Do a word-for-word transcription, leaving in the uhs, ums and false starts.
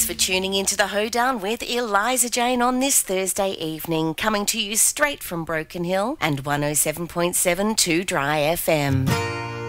for tuning into the Hoedown with Eliza Jane on this Thursday evening, coming to you straight from Broken Hill and one oh seven point seven Two Dry F M.